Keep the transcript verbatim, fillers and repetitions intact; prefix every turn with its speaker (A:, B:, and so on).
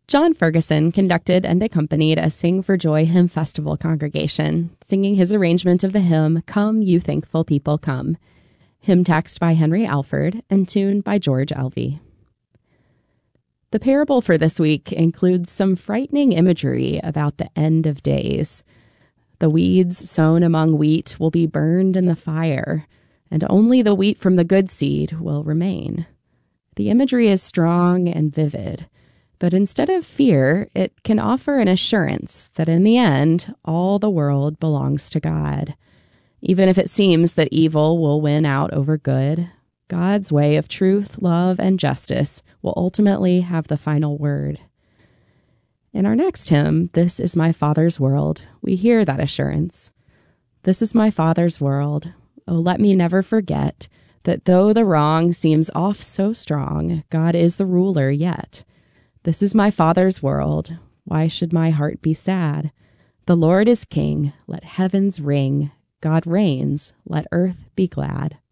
A: John Ferguson conducted and accompanied a Sing for Joy Hymn Festival congregation, singing his arrangement of the hymn, Come, You Thankful People, Come, hymn text by Henry Alford and tune by George Elvey. The parable for this week includes some frightening imagery about the end of days. The weeds sown among wheat will be burned in the fire, and only the wheat from the good seed will remain. The imagery is strong and vivid, but instead of fear, it can offer an assurance that in the end, all the world belongs to God. Even if it seems that evil will win out over good, God's way of truth, love, and justice will ultimately have the final word. In our next hymn, This Is My Father's World, we hear that assurance. This is my Father's world. Oh, let me never forget that though the wrong seems off so strong, God is the ruler yet. This is my Father's world. Why should my heart be sad? The Lord is King. Let heavens ring. God reigns. Let earth be glad.